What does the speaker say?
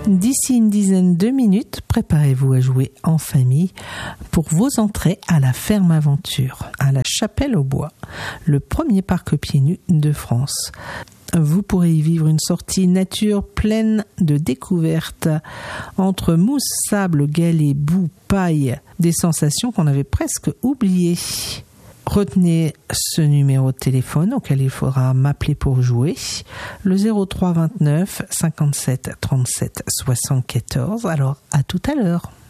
D'ici une dizaine de minutes, préparez-vous à jouer en famille pour vos entrées à la Ferme Aventure, à la Chapelle-aux-Bois, le premier parc pieds nus de France. Vous pourrez y vivre une sortie nature pleine de découvertes entre mousse, sable, galets, boue, paille, des sensations qu'on avait presque oubliées. Retenez ce numéro de téléphone auquel il faudra m'appeler pour jouer, le 03 29 57 37 74. Alors, à tout à l'heure.